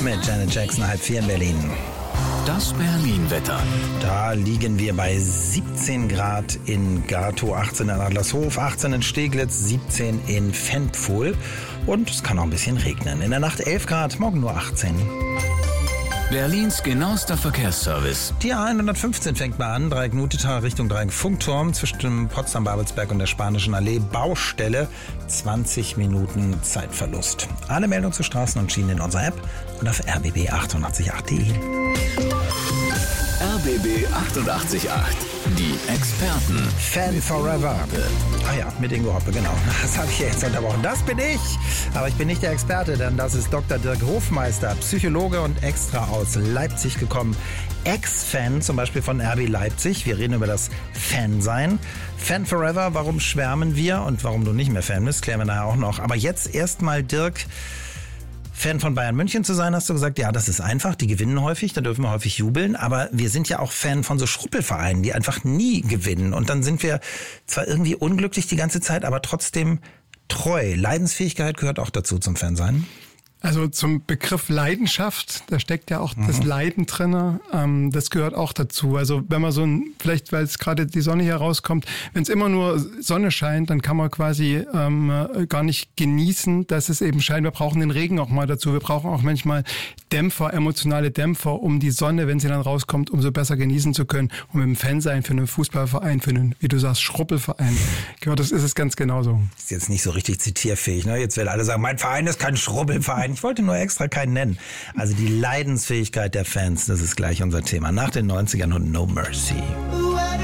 mit Janet Jackson, 3:30 in Berlin. Das Berlin-Wetter. Da liegen wir bei 17 Grad in Gatow, 18 in Adlershof, 18 in Steglitz, 17 in Ventfohl und es kann auch ein bisschen regnen. In der Nacht 11 Grad, morgen nur 18. Berlins genauester Verkehrsservice. Die A115 fängt mal an, Dreieck Nutetal Richtung Dreieck Funkturm, zwischen dem Potsdam-Babelsberg und der Spanischen Allee, Baustelle, 20 Minuten Zeitverlust. Alle Meldungen zu Straßen und Schienen in unserer App und auf rbb888.de. RBB 888, die Experten. Fan Forever. Ah ja, mit Ingo Hoppe, genau. Das habe ich ja jetzt unterbrochen. Das bin ich. Aber ich bin nicht der Experte, denn das ist Dr. Dirk Hofmeister, Psychologe und extra aus Leipzig gekommen. Ex-Fan zum Beispiel von RB Leipzig. Wir reden über das Fansein. Fan Forever, warum schwärmen wir und warum du nicht mehr Fan bist, klären wir nachher auch noch. Aber jetzt erstmal, Dirk, Fan von Bayern München zu sein, hast du gesagt, ja, das ist einfach, die gewinnen häufig, da dürfen wir häufig jubeln, aber wir sind ja auch Fan von so Schruppelvereinen, die einfach nie gewinnen und dann sind wir zwar irgendwie unglücklich die ganze Zeit, aber trotzdem treu. Leidensfähigkeit gehört auch dazu zum Fansein. Also zum Begriff Leidenschaft, da steckt ja auch das Leiden drin, das gehört auch dazu. Also wenn man vielleicht weil es gerade die Sonne hier rauskommt, wenn es immer nur Sonne scheint, dann kann man quasi gar nicht genießen, dass es eben scheint. Wir brauchen den Regen auch mal dazu. Wir brauchen auch manchmal Dämpfer, emotionale Dämpfer, um die Sonne, wenn sie dann rauskommt, umso besser genießen zu können. Und mit dem Fansein für einen Fußballverein, für einen, wie du sagst, Schruppelverein, das ist es ganz genauso. Ist jetzt nicht so richtig zitierfähig, ne? Jetzt werden alle sagen, mein Verein ist kein Schruppelverein. Ich wollte nur extra keinen nennen. Also die Leidensfähigkeit der Fans, das ist gleich unser Thema. Nach den 90ern und No Mercy.